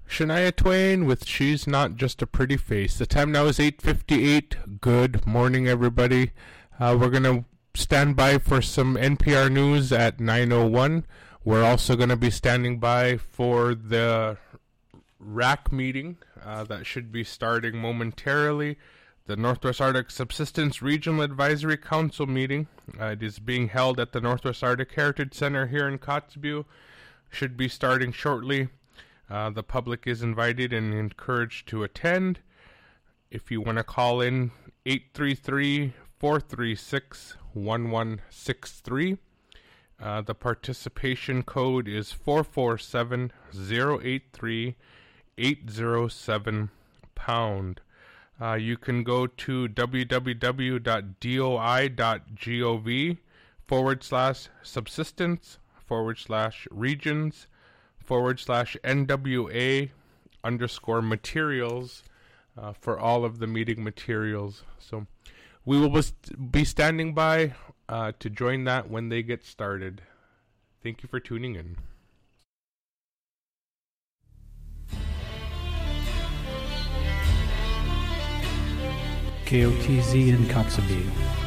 Shania Twain with She's Not Just a Pretty Face. The time now is 8:58. Good morning, everybody. We're going to stand by for some NPR news at 9:01. We're also going to be standing by for the RAC meeting that should be starting momentarily. The Northwest Arctic Subsistence Regional Advisory Council meeting. It is being held at the Northwest Arctic Heritage Center here in Kotzebue. Should be starting shortly. The public is invited and encouraged to attend. If you want to call in, 833-436-1163. The participation code is 447-083-807#. You can go to www.doi.gov/subsistence/NWA_materials for all of the meeting materials. So we will be standing by to join that when they get started. Thank you for tuning in. KOTZ in Kotzebue.